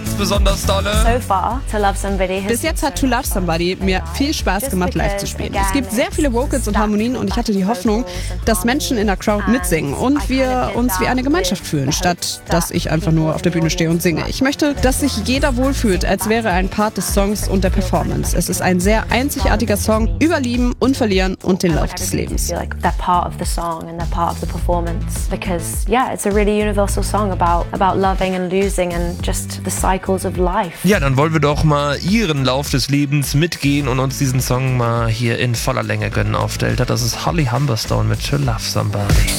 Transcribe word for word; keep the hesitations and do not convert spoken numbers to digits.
ganz besonders dolle. So far, To Love Somebody has Bis jetzt hat To Love Somebody mir viel Spaß gemacht, live zu spielen. Es gibt sehr viele Vocals und Harmonien und ich hatte die Hoffnung, dass Menschen in der Crowd mitsingen und wir uns wie eine Gemeinschaft fühlen, statt dass ich einfach nur auf der Bühne stehe und singe. Ich möchte, dass sich jeder wohlfühlt, als wäre er ein Part des Songs und der Performance. Es ist ein sehr einzigartiger Song über Lieben und Verlieren und den Lauf des Lebens. feel like they're part of the song and they're part of the performance because yeah, it's a really universal song about about loving and losing and just the cycles of life. Ja, dann wollen wir doch mal ihren Lauf des Lebens mitgehen und uns diesen Song mal hier in voller Länge gönnen auf Delta. Das ist Holly Humberstone mit To Love Somebody.